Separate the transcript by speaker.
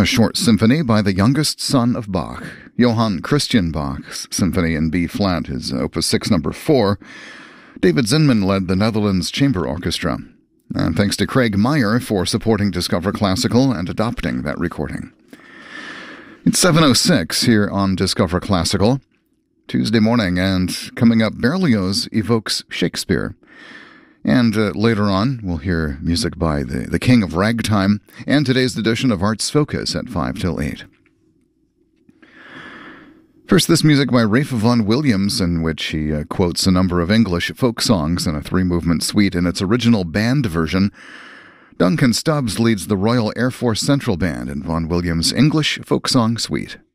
Speaker 1: short symphony by the youngest son of Bach, Johann Christian Bach's Symphony in B-flat, his Opus 6 No. 4. David Zinman led the Netherlands Chamber Orchestra. And thanks to Craig Meyer for supporting Discover Classical and adopting that recording. It's 7:06 here on Discover Classical, Tuesday morning, and coming up, Berlioz evokes Shakespeare. And later on, we'll hear music by the King of Ragtime, and today's edition of Arts Focus at 5 till 8. First, this music by Ralph Vaughan Williams, in which he quotes a number of English folk songs in a three-movement suite in its original band version. Duncan Stubbs leads the Royal Air Force Central Band in Vaughan Williams' English folk song suite.